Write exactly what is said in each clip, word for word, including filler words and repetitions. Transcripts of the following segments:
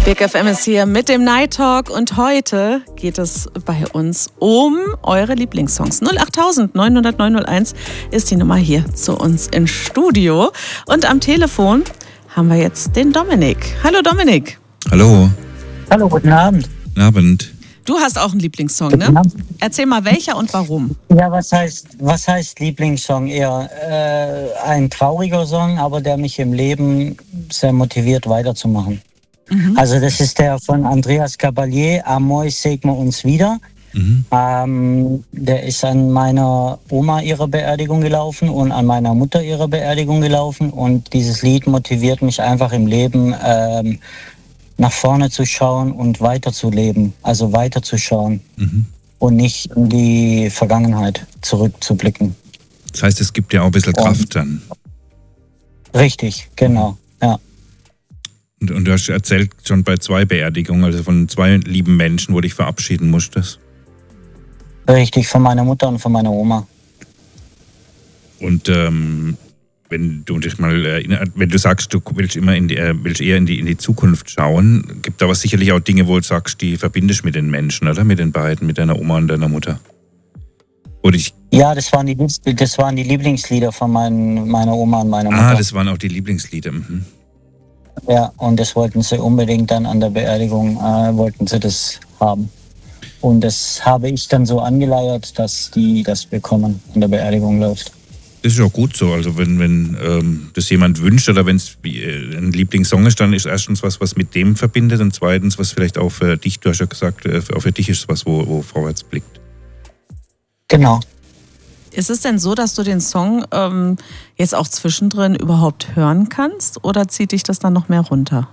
Big F M ist hier mit dem Night Talk und heute geht es bei uns um eure Lieblingssongs. null acht neun null null neun null eins ist die Nummer hier zu uns ins Studio. Und am Telefon haben wir jetzt den Dominik. Hallo Dominik. Hallo. Hallo, guten Abend. Guten Abend. Du hast auch einen Lieblingssong, ne? Erzähl mal, welcher und warum? Ja, was heißt, was heißt Lieblingssong? Eher äh, ein trauriger Song, aber der mich im Leben sehr motiviert, weiterzumachen. Mhm. Also das ist der von Andreas Gabalier, Amor, segne uns wieder. Mhm. Ähm, der ist an meiner Oma ihrer Beerdigung gelaufen und an meiner Mutter ihrer Beerdigung gelaufen. Und dieses Lied motiviert mich einfach im Leben, ähm, nach vorne zu schauen und weiterzuleben, also weiterzuschauen mhm. und nicht in die Vergangenheit zurückzublicken. Das heißt, es gibt ja auch ein bisschen Kraft dann. Richtig, genau, ja. Und, und du hast erzählt, schon bei zwei Beerdigungen, also von zwei lieben Menschen, wo du dich verabschieden musstest. Richtig, von meiner Mutter und von meiner Oma. Und ähm, wenn du dich mal erinnerst, wenn du sagst, du willst immer in die, willst eher in die, in die Zukunft schauen, gibt da aber sicherlich auch Dinge, wo du sagst, die verbindest mit den Menschen, oder? Mit den beiden, mit deiner Oma und deiner Mutter. Oder ich ja, das waren die, das waren die Lieblingslieder von mein, meiner Oma und meiner Mutter. Ah, das waren auch die Lieblingslieder. Mhm. Ja, und das wollten sie unbedingt dann an der Beerdigung, äh, wollten sie das haben. Und das habe ich dann so angeleiert, dass die das bekommen, an der Beerdigung läuft. Das ist auch gut so. Also wenn, wenn ähm, das jemand wünscht oder wenn es äh, ein Lieblingssong ist, dann ist erstens was, was mit dem verbindet und zweitens, was vielleicht auch für dich, du hast ja gesagt, äh, auch für dich ist was, wo, wo vorwärts blickt. Genau. Ist es denn so, dass du den Song ähm, jetzt auch zwischendrin überhaupt hören kannst oder zieht dich das dann noch mehr runter?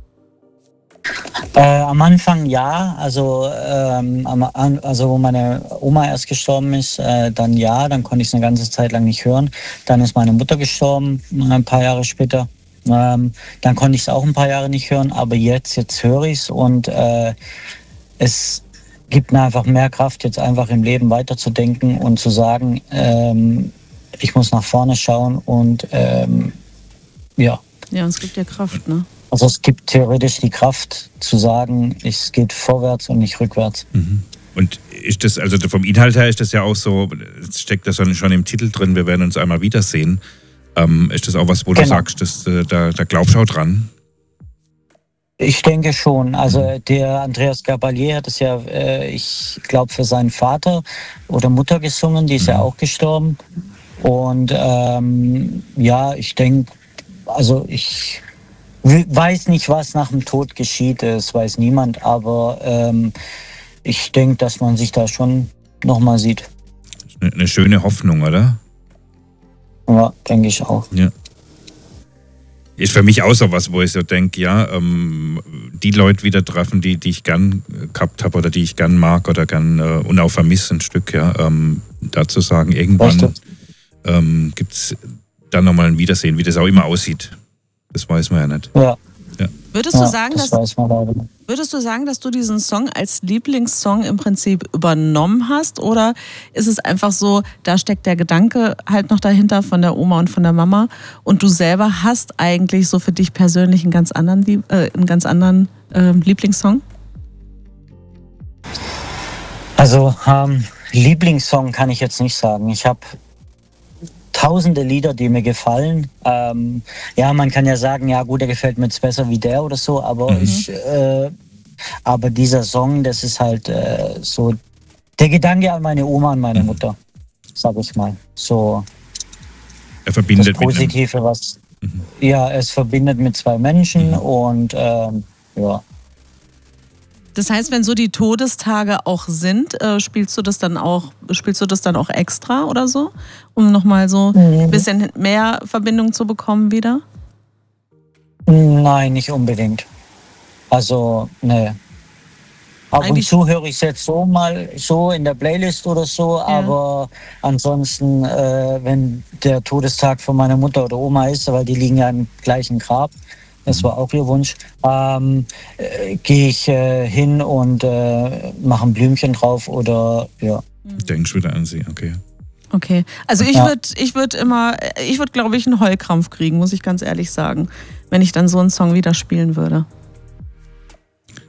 Äh, am Anfang ja, also, ähm, also wo meine Oma erst gestorben ist, äh, dann ja, dann konnte ich es eine ganze Zeit lang nicht hören. Dann ist meine Mutter gestorben, ein paar Jahre später. Ähm, dann konnte ich es auch ein paar Jahre nicht hören, aber jetzt, jetzt höre ich es und äh, es gibt mir einfach mehr Kraft, jetzt einfach im Leben weiterzudenken und zu sagen, ähm, ich muss nach vorne schauen und ähm, ja. Ja, und es gibt ja Kraft, ne? Also es gibt theoretisch die Kraft zu sagen, es geht vorwärts und nicht rückwärts. Mhm. Und ist das, also vom Inhalt her ist das ja auch so, es steckt das schon im Titel drin, wir werden uns einmal wiedersehen. Ähm, ist das auch was, wo genau. du sagst, dass, äh, da, da glaubst du auch dran? Ich denke schon. Also der Andreas Gabalier hat es ja, äh, ich glaube, für seinen Vater oder Mutter gesungen, die ist mhm. ja auch gestorben. Und ähm, ja, ich denke, also ich weiß nicht, was nach dem Tod geschieht, das weiß niemand, aber ähm, ich denke, dass man sich da schon nochmal sieht. Eine, eine schöne Hoffnung, oder? Ja, denke ich auch. Ja. Ist für mich auch so was, wo ich so denke, ja, ähm, die Leute wieder treffen, die, die ich gern gehabt habe oder die ich gern mag oder gern äh, und auch vermisse ein Stück, ja, ähm, dazu sagen, irgendwann ähm, gibt es dann nochmal ein Wiedersehen, wie das auch immer aussieht. Das weiß man ja nicht. Ja. Ja. Würdest, du ja, sagen, das dass, weiß man leider. würdest du sagen, dass du diesen Song als Lieblingssong im Prinzip übernommen hast? Oder ist es einfach so, da steckt der Gedanke halt noch dahinter von der Oma und von der Mama und du selber hast eigentlich so für dich persönlich einen ganz anderen, äh, einen ganz anderen äh, Lieblingssong? Also ähm, Lieblingssong kann ich jetzt nicht sagen. Ich habe tausende Lieder, die mir gefallen. Ähm, ja, man kann ja sagen, ja gut, der gefällt mir jetzt besser wie der oder so, aber mhm. ich, äh, aber dieser Song, das ist halt äh, so der Gedanke an meine Oma und meine Mutter, sag ich mal. So er verbindet das Positive, mit was mhm. ja, es verbindet mit zwei Menschen mhm. und ähm, ja. Das heißt, wenn so die Todestage auch sind, äh, spielst du das dann auch, spielst du das dann auch extra oder so, um nochmal so ein bisschen mehr Verbindung zu bekommen wieder? Nein, nicht unbedingt. Also, ne. Ab Eigentlich und zu höre ich es jetzt so mal so in der Playlist oder so, ja. aber ansonsten, äh, wenn der Todestag von meiner Mutter oder Oma ist, weil die liegen ja im gleichen Grab, das war auch ihr Wunsch, ähm, äh, gehe ich äh, hin und äh, mache ein Blümchen drauf oder ja. Denkst wieder an sie, okay. Okay, also ich ja. würde ich würd immer, ich würde glaube ich einen Heulkrampf kriegen, muss ich ganz ehrlich sagen, wenn ich dann so einen Song wieder spielen würde.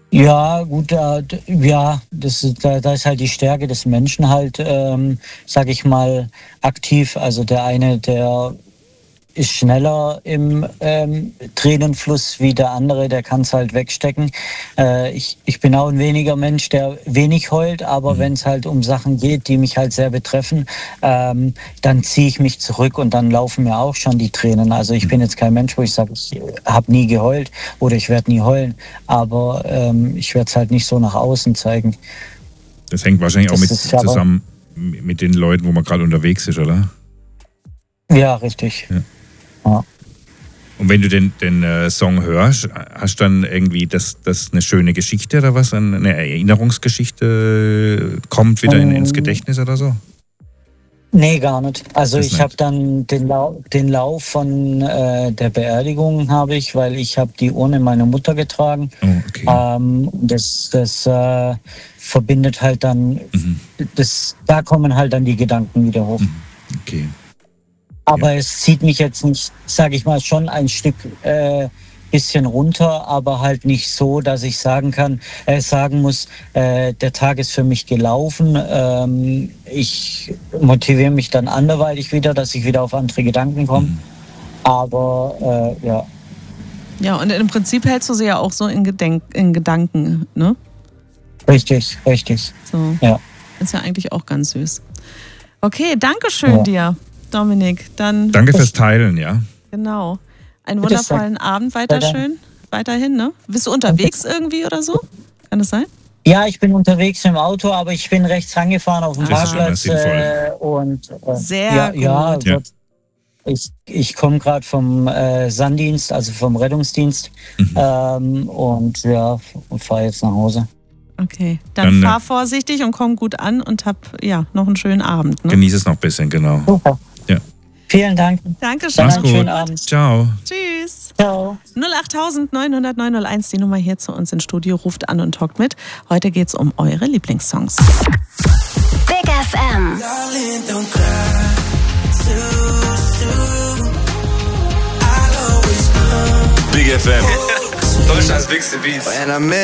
Ja, gut, äh, ja, das ist, da, da ist halt die Stärke des Menschen halt, ähm, sag ich mal, aktiv. Also der eine, der ist schneller im ähm, Tränenfluss wie der andere, der kann es halt wegstecken. Äh, ich, ich bin auch ein weniger Mensch, der wenig heult, aber wenn es halt um Sachen geht, die mich halt sehr betreffen, ähm, dann ziehe ich mich zurück und dann laufen mir auch schon die Tränen. Also ich bin jetzt kein Mensch, wo ich sage, ich habe nie geheult oder ich werde nie heulen, aber ähm, ich werde es halt nicht so nach außen zeigen. Das hängt wahrscheinlich Das auch mit ist ja zusammen mit den Leuten, wo man gerade unterwegs ist, oder? Ja, richtig. Ja. Ja. Und wenn du den, den äh, Song hörst, hast du dann irgendwie, dass das eine schöne Geschichte oder was, eine Erinnerungsgeschichte kommt wieder in, ins Gedächtnis oder so? Nee, gar nicht. Also Das ich nicht. habe dann den, Lau den Lauf von äh, der Beerdigung habe ich, weil ich habe die Urne meiner Mutter getragen. Oh, okay. Ähm, das das äh, verbindet halt dann, Mhm. das, da kommen halt dann die Gedanken wieder hoch. Mhm. Okay. Aber es zieht mich jetzt nicht, sage ich mal, schon ein Stück äh, bisschen runter, aber halt nicht so, dass ich sagen kann, äh, sagen muss, äh, der Tag ist für mich gelaufen. Ähm, ich motiviere mich dann anderweitig wieder, dass ich wieder auf andere Gedanken komme. Mhm. Aber äh, ja. Ja, und im Prinzip hältst du sie ja auch so in, Gedenk in Gedanken, ne? Richtig, richtig. So. Ja. Ist ja eigentlich auch ganz süß. Okay, danke schön Ja. dir, Dominik. Dann Danke fürs Teilen, ja. genau. Einen Bitte wundervollen Abend weiterschön. Weiterhin, ne? Bist du unterwegs irgendwie oder so? Kann das sein? Ja, ich bin unterwegs im Auto, aber ich bin rechts rangefahren auf dem Das ist Parkplatz. schon Äh, und, äh, Sehr ja, gut. Ja, Ja. wird- ich, ich komme gerade vom äh, Sanddienst, also vom Rettungsdienst. Mhm. Ähm, und ja, und fahre jetzt nach Hause. Okay, dann, Dann, äh, fahr vorsichtig und komm gut an und hab ja noch einen schönen Abend. Ne? Genieß es noch ein bisschen, genau. Super. Ja. Vielen Dank. Dankeschön. Mach's einen gut. schönen Abend. Ciao. Tschüss. Ciao. null acht neun null null neun null eins, die Nummer hier zu uns ins Studio, ruft an und talkt mit. Heute geht's um eure Lieblingssongs. Big F M. Darling, don't cry too soon. I'll always come. Big F M. Deutschlands Bigste Beats.